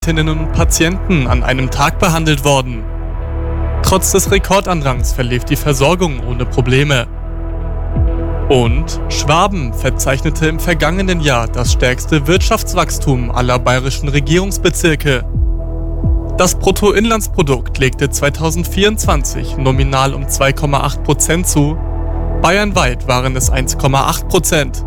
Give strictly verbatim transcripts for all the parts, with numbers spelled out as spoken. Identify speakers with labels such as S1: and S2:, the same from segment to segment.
S1: Patientinnen und Patienten an einem Tag behandelt worden. Trotz des Rekordandrang verlief die Versorgung ohne Probleme. Und Schwaben verzeichnete im vergangenen Jahr das stärkste Wirtschaftswachstum aller bayerischen Regierungsbezirke. Das Bruttoinlandsprodukt legte zweitausendvierundzwanzig nominal um zwei Komma acht Prozent zu, bayernweit waren es eins Komma acht Prozent.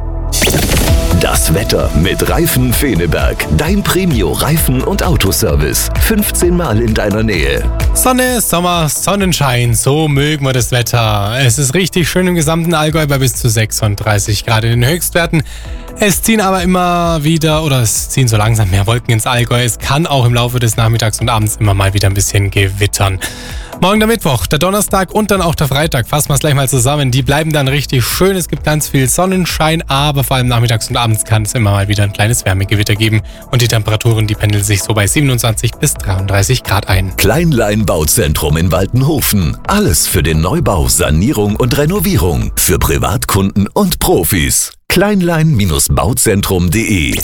S2: Das Wetter mit Reifen Feneberg. Dein Premio-Reifen- und Autoservice. fünfzehn Mal in deiner Nähe.
S3: Sonne, Sommer, Sonnenschein, so mögen wir das Wetter. Es ist richtig schön im gesamten Allgäu bei bis zu sechsunddreißig Grad in den Höchstwerten. Es ziehen aber immer wieder, oder es ziehen so langsam mehr Wolken ins Allgäu. Es kann auch im Laufe des Nachmittags und Abends immer mal wieder ein bisschen gewittern. Morgen der Mittwoch, der Donnerstag und dann auch der Freitag, fassen wir es gleich mal zusammen. Die bleiben dann richtig schön, es gibt ganz viel Sonnenschein, aber vor allem nachmittags und abends kann es immer mal wieder ein kleines Wärmegewitter geben. Und die Temperaturen, die pendeln sich so bei siebenundzwanzig bis dreiunddreißig Grad ein.
S2: Kleinlein Bauzentrum in Waltenhofen. Alles für den Neubau, Sanierung und Renovierung. Für Privatkunden und Profis. kleinlein Bauzentrum punkt de.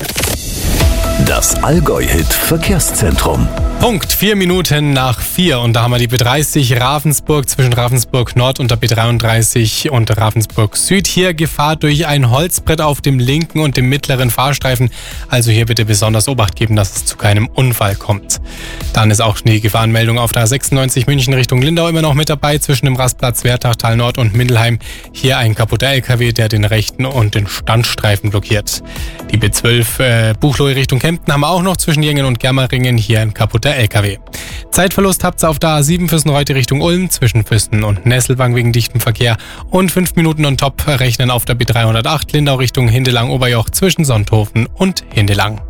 S2: Das Allgäu-Hit Verkehrszentrum.
S3: Punkt, vier Minuten nach vier und da haben wir die B dreißig Ravensburg zwischen Ravensburg Nord und der B dreiunddreißig und Ravensburg Süd. Hier Gefahr durch ein Holzbrett auf dem linken und dem mittleren Fahrstreifen. Also hier bitte besonders Obacht geben, dass es zu keinem Unfall kommt. Dann ist auch die Gefahrenmeldung auf der A sechsundneunzig München Richtung Lindau immer noch mit dabei zwischen dem Rastplatz Wertachtal Nord und Mindelheim. Hier ein kaputter L K W, der den rechten und den Standstreifen blockiert. Die B zwölf äh, Buchloe Richtung Kempten haben wir auch noch zwischen Jengen und Germeringen hier ein kaputter L K W. Zeitverlust habt ihr auf der A sieben Füssen-Reutte Richtung Ulm zwischen Füssen und Nesselwang wegen dichtem Verkehr und fünf Minuten on top rechnen auf der B dreihundertacht Lindau Richtung Hindelang-Oberjoch zwischen Sonthofen und Hindelang.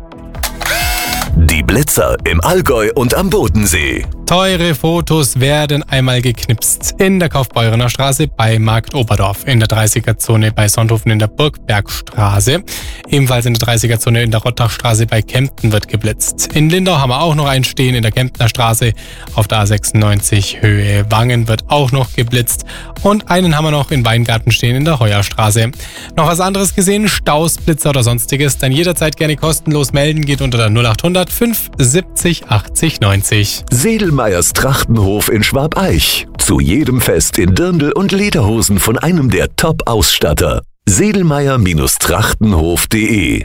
S2: Die Blitzer im Allgäu und am Bodensee.
S3: Teure Fotos werden einmal geknipst. In der Kaufbeurener Straße bei Markt Oberdorf, in der dreißiger-Zone bei Sonthofen in der Burgbergstraße, ebenfalls in der dreißiger-Zone in der Rottachstraße bei Kempten wird geblitzt. In Lindau haben wir auch noch einen stehen in der Kemptner Straße, auf der A sechsundneunzig Höhe Wangen wird auch noch geblitzt und einen haben wir noch in Weingarten stehen in der Heuerstraße. Noch was anderes gesehen, Staus, Blitzer oder sonstiges, dann jederzeit gerne kostenlos melden, geht unter der null achthundert fünf siebzig achtzig neunzig.
S2: Sedelmeyers Trachtenhof in Schwabeich. Zu jedem Fest in Dirndl und Lederhosen von einem der Top-Ausstatter. sedelmeyer Trachtenhof punkt de.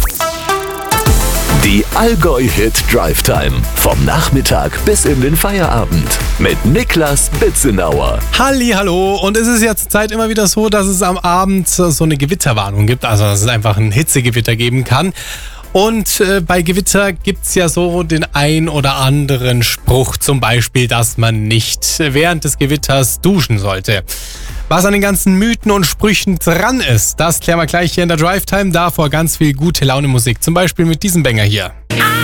S2: Die Allgäu-Hit Drive Time. Vom Nachmittag bis in den Feierabend. Mit Niklas Bitzenauer.
S3: Hallihallo, und es ist ja zur Zeit immer wieder so, dass es am Abend so eine Gewitterwarnung gibt. Also dass es einfach ein Hitzegewitter geben kann. Und äh, bei Gewitter gibt's ja so den ein oder anderen Spruch, zum Beispiel, dass man nicht während des Gewitters duschen sollte. Was an den ganzen Mythen und Sprüchen dran ist, das klären wir gleich hier in der Drive Time. Davor ganz viel gute Laune Musik, zum Beispiel mit diesem Banger hier.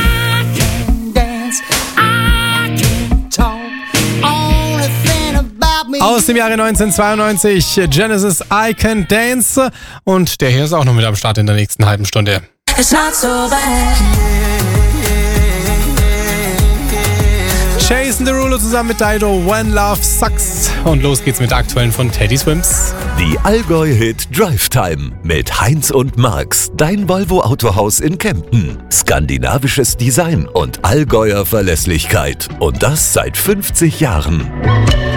S3: Aus dem Jahre neunzehnhundertzweiundneunzig, Genesis I Can Dance. Und der hier ist auch noch mit am Start in der nächsten halben Stunde.
S4: It's not so bad.
S3: Jason Derulo zusammen mit Dido, When Love Sucks. Und los geht's mit der aktuellen von Teddy Swims.
S2: Die Allgäu-Hit Drive Time mit Heinz und Marx. Dein Volvo Autohaus in Kempten. Skandinavisches Design und Allgäuer Verlässlichkeit. Und das seit fünfzig Jahren.